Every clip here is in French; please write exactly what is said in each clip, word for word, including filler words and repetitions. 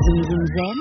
Zoom Zoom Zen,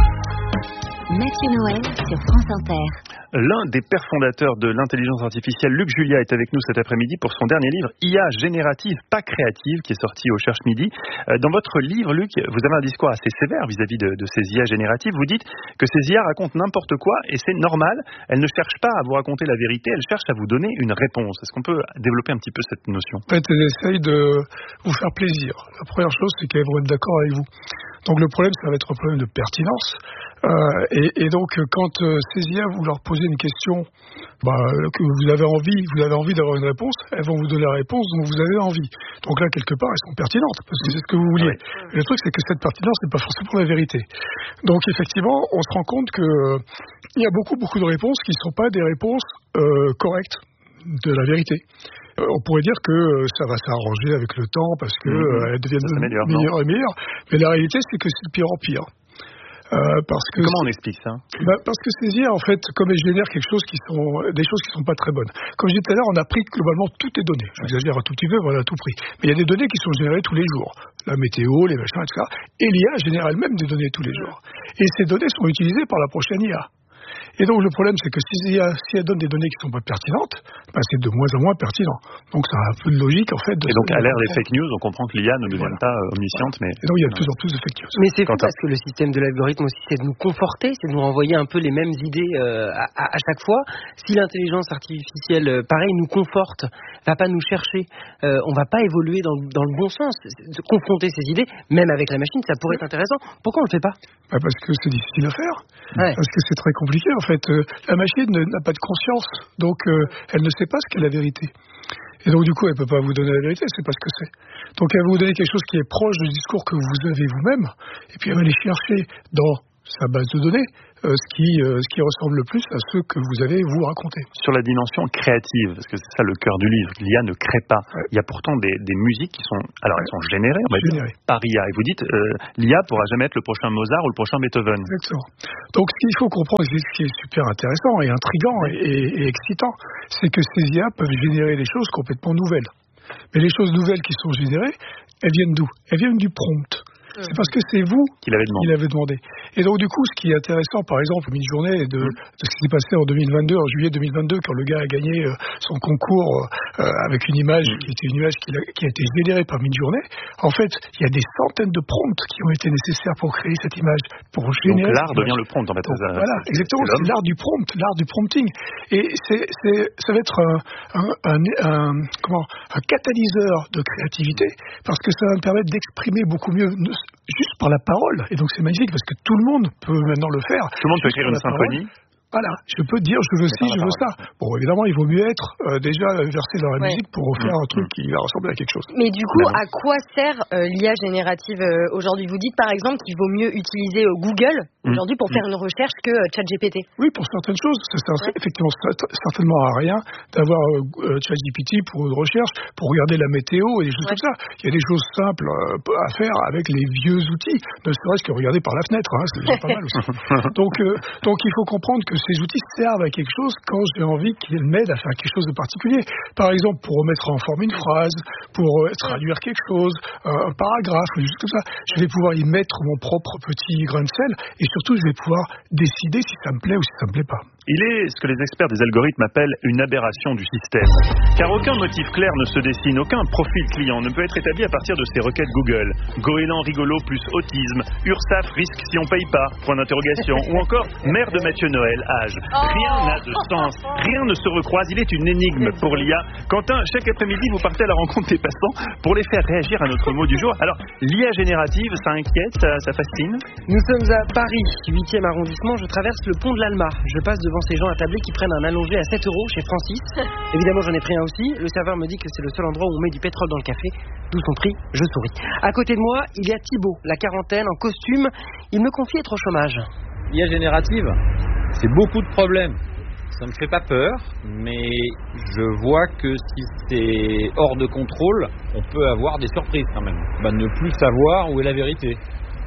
Mathieu Noël sur France Inter. L'un des pères fondateurs de l'intelligence artificielle, Luc Julia, est avec nous cet après-midi pour son dernier livre I A générative, pas créative, qui est sorti au Cherche Midi. Dans votre livre, Luc, vous avez un discours assez sévère vis-à-vis de, de ces I A génératives. Vous dites que ces I A racontent n'importe quoi et c'est normal. Elles ne cherchent pas à vous raconter la vérité, elles cherchent à vous donner une réponse. Est-ce qu'on peut développer un petit peu cette notion ? En fait, elles essayent de vous faire plaisir. La première chose, c'est qu'elles vont être d'accord avec vous. Donc le problème, ça va être un problème de pertinence. Euh, et, et donc, quand euh, ces I A, vous leur posez une question bah, que vous avez envie, vous avez envie d'avoir une réponse, elles vont vous donner la réponse dont vous avez envie. Donc là, quelque part, elles sont pertinentes, parce que c'est ce que vous vouliez. Ouais. Et le truc, c'est que cette pertinence n'est pas forcément la vérité. Donc effectivement, on se rend compte que euh, il y a beaucoup, beaucoup de réponses qui ne sont pas des réponses euh, correctes de la vérité. Euh, on pourrait dire que euh, ça va s'arranger avec le temps, parce que mmh. euh, elles deviennent meilleures et meilleures. Mais la réalité, c'est que c'est de pire en pire. Euh, parce que Comment on explique ça ? bah, Parce que ces I A, en fait, comme elles génèrent quelque chose qui sont, des choses qui ne sont pas très bonnes. Comme je disais tout à l'heure, on a pris globalement toutes les données. J'exagère un tout petit peu, voilà, tout pris. Mais il y a des données qui sont générées tous les jours. La météo, les machins, et cetera. Et l'I A génère elle-même des données tous les jours. Et ces données sont utilisées par la prochaine I A. Et donc le problème, c'est que si, si elle donne des données qui ne sont pas pertinentes, bah, c'est de moins en moins pertinent. Donc ça a un peu de logique en fait. De et donc à l'ère des fake news, on comprend que l'I A ne devient voilà. pas omnisciente. Mais... Et donc il y a de plus en plus de fake news. Mais c'est fou parce que le système de l'algorithme aussi, c'est de nous conforter, c'est de nous renvoyer un peu les mêmes idées euh, à, à chaque fois. Si l'intelligence artificielle, euh, pareil, nous conforte, va pas nous chercher, euh, on va pas évoluer dans, dans le bon sens. De confronter ces idées, même avec la machine, ça pourrait être intéressant. Pourquoi on le fait pas ? Bah parce que c'est difficile à faire. Ouais. Parce que c'est très compliqué. En fait, euh, la machine n'a pas de conscience, donc euh, elle ne sait pas ce qu'est la vérité. Et donc du coup, elle ne peut pas vous donner la vérité, elle ne sait pas ce que c'est. Donc elle va vous donner quelque chose qui est proche du discours que vous avez vous-même, et puis elle va aller chercher dans sa base de données euh, ce, qui, euh, ce qui ressemble le plus à ce que vous avez vous raconté. Sur la dimension créative, parce que c'est ça le cœur du livre, l'I A ne crée pas. Ouais. Il y a pourtant des, des musiques qui sont, alors ouais. elles sont générées, on va générées. dire, par I A. Et vous dites, euh, l'I A pourra jamais être le prochain Mozart ou le prochain Beethoven. Exactement. Donc ce qu'il faut comprendre, c'est ce qui est super intéressant et intriguant et, et, et excitant, c'est que ces I A peuvent générer des choses complètement nouvelles. Mais les choses nouvelles qui sont générées, elles viennent d'où ? Elles viennent du prompt. C'est parce que c'est vous qui l'avez demandé. qui l'avez demandé. Et donc du coup, ce qui est intéressant, par exemple, mi-journée de, de ce qui s'est passé en deux mille vingt-deux, en juillet deux mille vingt-deux, quand le gars a gagné euh, son concours euh, avec une image qui était une image qui a, qui a été générée par mi-journée. En fait, il y a des centaines de prompts qui ont été nécessaires pour créer cette image, pour générer. Donc l'art devient le prompt, en fait. Donc, ça, voilà, exactement. C'est, c'est l'art du prompt, l'art du prompting. Et c'est, c'est, ça va être un, un, un, un, comment, un catalyseur de créativité, parce que ça va me permettre d'exprimer beaucoup mieux, juste par la parole. Et donc c'est magnifique parce que tout le monde peut maintenant le faire. Tout le monde peut écrire une symphonie. Voilà, je peux dire je veux ci, je veux ça. Bon, évidemment, il vaut mieux être euh, déjà versé dans la ouais. musique pour faire un truc qui va ressembler à quelque chose. Mais du coup, à quoi sert euh, l'I A générative euh, aujourd'hui ? Vous dites par exemple qu'il vaut mieux utiliser euh, Google aujourd'hui pour faire une recherche que euh, ChatGPT. Oui, pour certaines choses. Ça sert ouais. effectivement certainement à rien d'avoir euh, ChatGPT pour une recherche, pour regarder la météo et des choses ouais. comme ça. Il y a des choses simples euh, à faire avec les vieux outils, ne serait-ce que regarder par la fenêtre. Hein, c'est déjà pas mal aussi. donc, euh, donc, il faut comprendre que ces outils servent à quelque chose quand j'ai envie qu'ils m'aident à faire quelque chose de particulier. Par exemple, pour remettre en forme une phrase, pour euh, traduire quelque chose, euh, un paragraphe, ou juste comme ça. Je vais pouvoir y mettre mon propre petit grain de sel et surtout, je vais pouvoir décider si ça me plaît ou si ça me plaît pas. Il est ce que les experts des algorithmes appellent une aberration du système. Car aucun motif clair ne se dessine, aucun profil client ne peut être établi à partir de ces requêtes Google. Goéland rigolo plus autisme, URSAF risque si on paye pas, point d'interrogation, ou encore mère de Mathieu Noël, âge. Rien n'a de sens, rien ne se recroise, il est une énigme pour l'I A. Quentin, chaque après-midi, vous partez à la rencontre des passants pour les faire réagir à notre mot du jour. Alors, l'I A générative, ça inquiète, ça, ça fascine ? Nous sommes à Paris, huitième arrondissement, je traverse le pont de l'Alma. Je passe devant ces gens attablés qui prennent un allongé à sept euros chez Francis. Évidemment, j'en ai pris un aussi. Le serveur me dit que c'est le seul endroit où on met du pétrole dans le café. D'où son prix, je souris. À côté de moi, il y a Thibaut, la quarantaine, en costume. Il me confie être au chômage. L'I A générative, c'est beaucoup de problèmes. Ça ne me fait pas peur, mais je vois que si c'est hors de contrôle, on peut avoir des surprises quand même. Bah, ne plus savoir où est la vérité.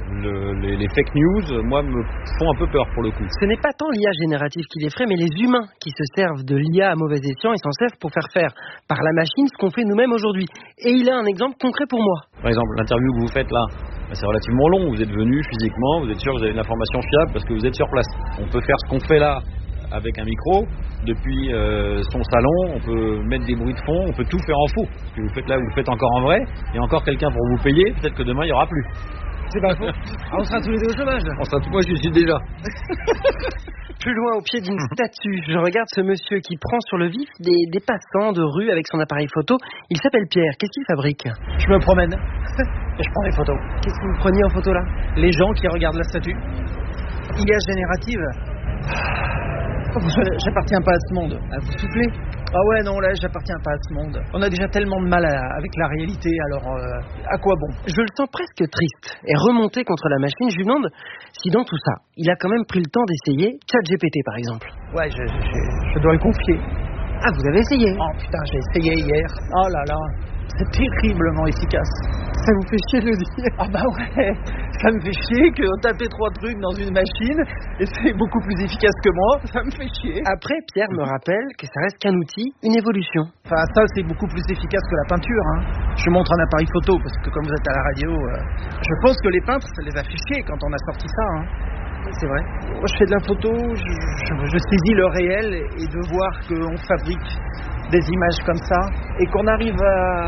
Le, les, les fake news, moi, me font un peu peur pour le coup. Ce n'est pas tant l'I A générative qui l'effraie, mais les humains qui se servent de l'I A à mauvais escient et s'en servent pour faire faire par la machine ce qu'on fait nous-mêmes aujourd'hui. Et il a un exemple concret pour moi. Par exemple, l'interview que vous faites là, c'est relativement long. Vous êtes venu physiquement, vous êtes sûr que vous avez une information fiable parce que vous êtes sur place. On peut faire ce qu'on fait là avec un micro, depuis euh, son salon, on peut mettre des bruits de fond, on peut tout faire en faux. Ce que vous faites là, vous le faites encore en vrai. Il y a encore quelqu'un pour vous payer, peut-être que demain il n'y aura plus. C'est pas faux. On sera tous les deux au chômage. On sera tout... Moi je suis déjà. Plus loin, au pied d'une statue, je regarde ce monsieur qui prend sur le vif des, des passants de rue avec son appareil photo. Il s'appelle Pierre. Qu'est-ce qu'il fabrique? Je me promène et je prends des photos. Qu'est-ce que vous preniez en photo là? Les gens qui regardent la statue. I A générative. J'appartiens pas à ce monde. À vous souffler? Ah ouais, non, là, j'appartiens pas à ce monde. On a déjà tellement de mal à, avec la réalité, alors euh, à quoi bon? Je le sens presque triste et remonté contre la machine. Je lui demande si dans tout ça, il a quand même pris le temps d'essayer ChatGPT par exemple. Ouais, je, je, je dois le confier. Ah, vous avez essayé? Oh putain, j'ai essayé hier. Oh là là, c'est terriblement efficace. Ça vous fait chier de le dire? Ah bah ouais, ça me fait chier que taper trois trucs dans une machine et c'est beaucoup plus efficace que moi, ça me fait chier. Après, Pierre me rappelle que ça reste qu'un outil, une évolution. Enfin ça c'est beaucoup plus efficace que la peinture, hein. Je montre un appareil photo parce que comme vous êtes à la radio, euh, je pense que les peintres ça les a fait chier quand on a sorti ça, hein. C'est vrai. Moi je fais de la photo, je, je, je saisis le réel et de voir qu'on fabrique des images comme ça et qu'on arrive à,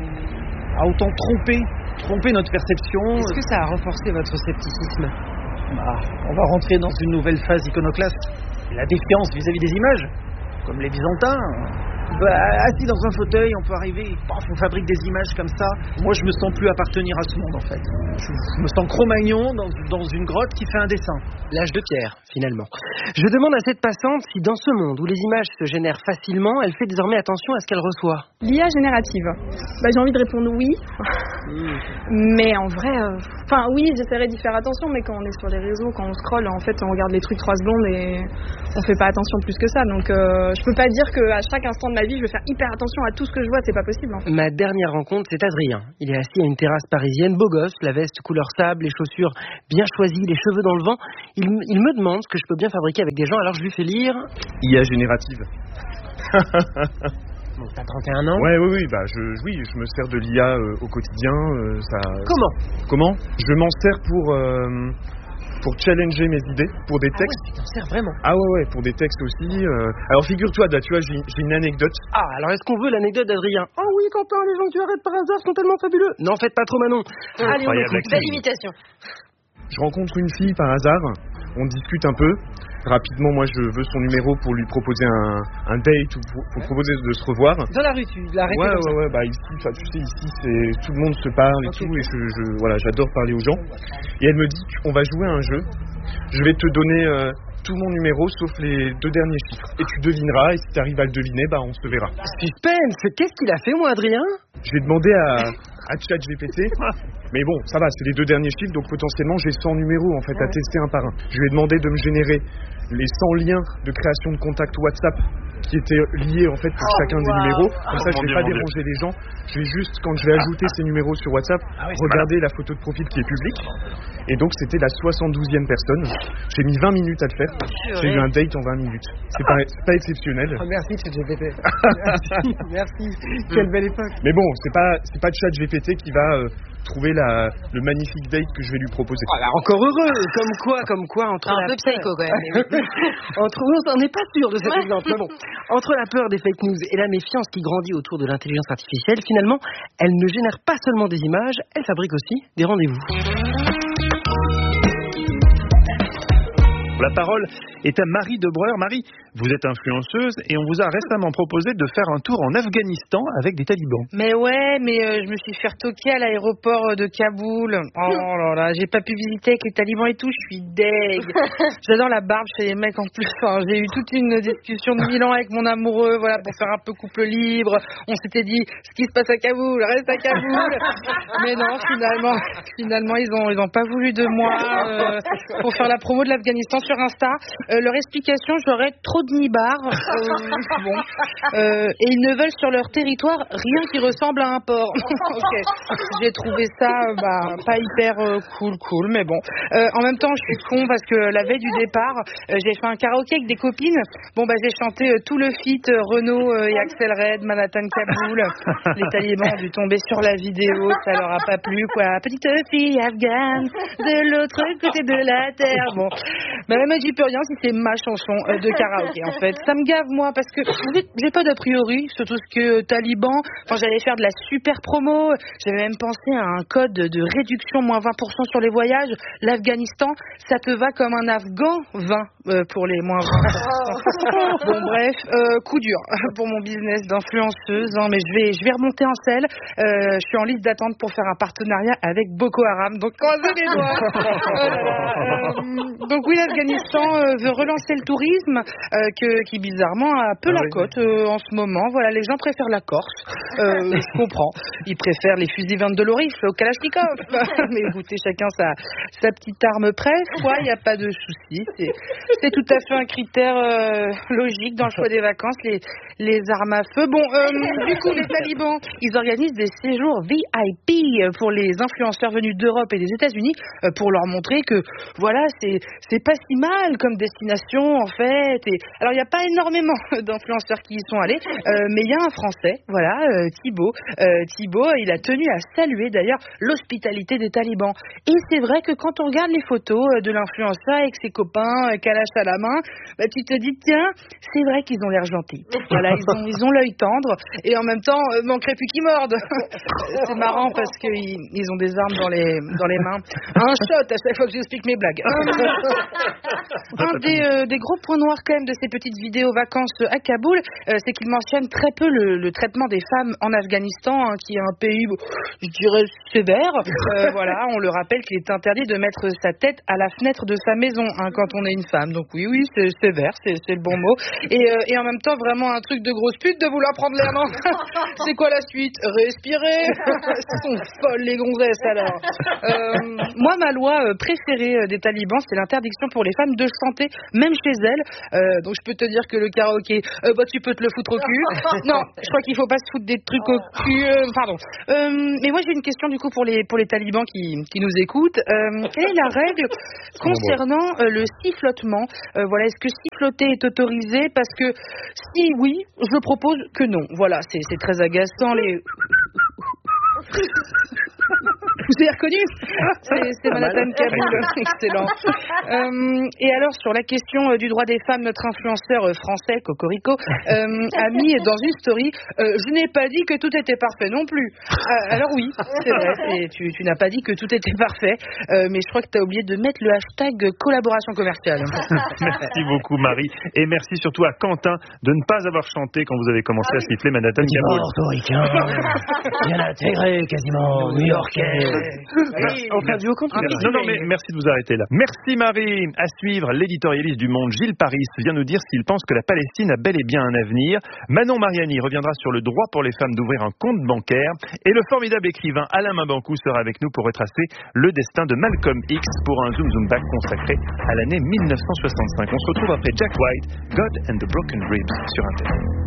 à autant tromper, tromper notre perception. Est-ce que ça a renforcé votre scepticisme? Bah, on va rentrer dans une nouvelle phase iconoclaste. La défiance vis-à-vis des images, comme les Byzantins. Bah, assis dans un fauteuil, on peut arriver, paf, on fabrique des images comme ça. Moi, je me sens plus appartenir à ce monde, en fait. Je, je me sens Cro-Magnon dans, dans une grotte qui fait un dessin. L'âge de pierre, finalement. Je demande à cette passante si, dans ce monde où les images se génèrent facilement, elle fait désormais attention à ce qu'elle reçoit. L'I A générative. Bah, j'ai envie de répondre oui. Mmh. Mais en vrai, enfin euh, oui, j'essaierai d'y faire attention, mais quand on est sur les réseaux, quand on scrolle, en fait, on regarde les trucs trois secondes et on fait pas attention plus que ça. Donc, euh, je peux pas dire qu'à chaque instant de ma vie, je vais faire hyper attention à tout ce que je vois, c'est pas possible. En fait. Ma dernière rencontre, c'est Adrien. Il est assis à une terrasse parisienne, beau gosse, la veste couleur sable, les chaussures bien choisies, les cheveux dans le vent. Il, il me demande ce que je peux bien fabriquer avec des gens, alors je lui fais lire... I A générative. Bon, t'as trente et un ans? Ouais, oui, oui, bah, je, oui, je me sers de l'I A euh, au quotidien. Euh, ça, Comment Comment Je m'en sers pour... Euh, pour challenger mes idées, pour des textes. Ah ouais, tu t'en sers vraiment? Ah ouais, ouais, pour des textes aussi. Euh... Alors figure-toi, là, tu vois, j'ai, j'ai une anecdote. Ah, alors est-ce qu'on veut l'anecdote d'Adrien? Oh oui, Quentin, les gens que tu arrêtes par hasard sont tellement fabuleux. Non, faites pas trop, Manon. Allez, on écoute. Belle imitation. Je rencontre une fille par hasard, on discute un peu. Rapidement, moi, je veux son numéro pour lui proposer un, un date ou pour, pour proposer de se revoir. Dans la rue, tu l'arrêtes? Ouais, ouais, ouais, bah ici, tu sais, ici, c'est tout le monde se parle et okay. tout, et je, je, voilà, j'adore parler aux gens. Et elle me dit, on va jouer à un jeu. Je vais te donner euh, tout mon numéro sauf les deux derniers chiffres. Et tu devineras, et si tu arrives à le deviner, bah on se verra. Suspense! Qu'est-ce qu'il a fait, moi, Adrien? Je vais demander à, à ChatGPT, mais bon, ça va, c'est les deux derniers chiffres, donc potentiellement j'ai cent numéros en fait à tester un par un. Je lui ai demandé de me générer les cent liens de création de contact WhatsApp qui étaient liés en fait pour oh, chacun wow. des numéros. Comme ça, je vais pas déranger les gens. Je vais juste, quand je vais ajouter ces numéros sur WhatsApp, ah oui, regarder la photo de profil qui est publique. Et donc, c'était la soixante-douzième personne. J'ai mis vingt minutes à le faire. J'ai eu un date en vingt minutes. C'est pas, c'est pas exceptionnel. Oh, merci, ChatGPT. merci, merci. Quelle belle époque. Mais bon, c'est pas, c'est pas ChatGPT qui va euh, trouver la, le magnifique date que je vais lui proposer. Oh, alors, encore heureux. Comme quoi, comme quoi, entre un la peu psycho quand même. entre, on n'est pas sûr de cet exemple. Mais bon, entre la peur des fake news et la méfiance qui grandit autour de l'intelligence artificielle, finalement, elle ne génère pas seulement des images, elle fabrique aussi des rendez-vous. La parole est à Marie Debreur. Marie, vous êtes influenceuse et on vous a récemment proposé de faire un tour en Afghanistan avec des talibans. Mais ouais, mais euh, je me suis fait retoquer à l'aéroport de Kaboul. Oh là là, j'ai pas pu visiter avec les talibans et tout, je suis deg. J'adore la barbe chez les mecs en plus. Enfin, j'ai eu toute une discussion de mille ans avec mon amoureux, voilà, pour faire un peu couple libre. On s'était dit, ce qui se passe à Kaboul, reste à Kaboul. Mais non, finalement, finalement, ils ont, ils ont pas voulu de moi euh, pour faire la promo de l'Afghanistan sur Insta. Euh, leur explication, j'aurais trop de nibards. Euh, bon. Euh, et ils ne veulent sur leur territoire rien qui ressemble à un porc. Okay. J'ai trouvé ça bah, pas hyper euh, cool, cool, mais bon. Euh, en même temps, je suis con parce que la veille du départ, euh, j'ai fait un karaoké avec des copines. Bon, bah, j'ai chanté euh, tout le feat euh, Renaud euh, et Axel Red, Manhattan Kaboul. Les talibans ont dû tomber sur la vidéo, ça leur a pas plu, quoi. Petite fille afghane de l'autre côté de la terre. Bon, bah, elle m'a dit plus rien si c'est ma chanson euh, de karaoké, en fait. Ça me gave, moi, parce que j'ai pas d'a priori, surtout ce que euh, taliban. Enfin, j'allais faire de la super promo. J'avais même pensé à un code de réduction moins vingt pour cent sur les voyages. L'Afghanistan, ça te va comme un Afghan vingt euh, pour les moins vingt pour cent. Bon, bref, euh, coup dur pour mon business d'influenceuse. Hein, mais je vais, je vais remonter en selle. Euh, je suis en liste d'attente pour faire un partenariat avec Boko Haram. Donc, croisez les doigts. euh, donc oui, l'Afghanistan euh, veut relancer le tourisme euh, que, qui bizarrement a peu ah la oui. cote euh, en ce moment. Voilà, les gens préfèrent la Corse. Euh, je comprends. Ils préfèrent les fusils vingt-deux Loris au Kalachnikov. Mais écoutez, chacun sa, sa petite arme prête. Quoi, il n'y a pas de souci. C'est, c'est tout à fait un critère euh, logique dans le choix des vacances, les, les armes à feu. Bon, euh, du coup, les talibans, ils organisent des séjours V I P pour les influenceurs venus d'Europe et des États-Unis euh, pour leur montrer que, voilà, c'est, c'est pas si mal comme destination, en fait. Et, alors, il n'y a pas énormément d'influenceurs qui y sont allés, euh, mais il y a un Français, voilà, euh, Thibaut. Euh, Thibaut, il a tenu à saluer d'ailleurs l'hospitalité des talibans. Et c'est vrai que quand on regarde les photos de l'influenceur avec ses copains, euh, Kalash à la main, bah, tu te dis, tiens, c'est vrai qu'ils ont l'air gentils. Voilà, ils ont, ils ont l'œil tendre et en même temps, euh, manquerait plus qu'ils mordent. C'est marrant parce qu'ils ils ont des armes dans les, dans les mains. Un shot à chaque fois que j'explique mes blagues. Un des, euh, des gros points noirs quand même de ces petites vidéos vacances à Kaboul, euh, c'est qu'ils mentionnent très peu le, le traitement des femmes en Afghanistan, hein, qui est un pays, je dirais, sévère. Euh, voilà, on le rappelle qu'il est interdit de mettre sa tête à la fenêtre de sa maison, hein, quand on est une femme. Donc oui, oui, c'est sévère, c'est, c'est le bon mot. Et, euh, et en même temps, vraiment un truc de grosse pute de vouloir prendre l'air, non? C'est quoi la suite? Respirer. Elles sont folles, les gonzesses, alors. Euh, moi, ma loi préférée des talibans, c'est l'interdiction pour les femmes de chanter, même chez elles. Euh, donc je peux te dire que le karaoké, euh, bah, tu peux te le foutre au cul. Non, je crois qu'il faut pas se foutre des trucs au cul. Euh, pardon. Euh, mais moi, j'ai une question du coup pour les pour les talibans qui qui nous écoutent. Euh, quelle est la règle concernant euh, le sifflotement? euh, Voilà, est-ce que siffloter est autorisé? Parce que si oui, je propose que non. Voilà, c'est c'est très agaçant les. Vous avez reconnu? C'est, c'est Manhattan Kaboul. Excellent. Euh, et alors, sur la question euh, du droit des femmes, notre influenceur euh, français, Cocorico, euh, a mis dans une story euh, je n'ai pas dit que tout était parfait non plus. Euh, alors oui, c'est vrai, c'est, tu, tu n'as pas dit que tout était parfait, euh, mais je crois que tu as oublié de mettre le hashtag collaboration commerciale. Merci beaucoup, Marie. Et merci surtout à Quentin de ne pas avoir chanté quand vous avez commencé à siffler Manhattan Kaboul. Portoricain, bien intégré, quasiment new-yorkais. Oui, on fait du haut contre. Non, non, mais merci de vous arrêter là. Merci Marie. À suivre, l'éditorialiste du Monde, Gilles Paris, vient nous dire s'il pense que la Palestine a bel et bien un avenir. Manon Mariani reviendra sur le droit pour les femmes d'ouvrir un compte bancaire. Et le formidable écrivain Alain Mabankou sera avec nous pour retracer le destin de Malcolm X pour un Zoom Zoom Back consacré à l'année mille neuf cent soixante-cinq. On se retrouve après Jack White, God and the Broken Ribs sur Internet.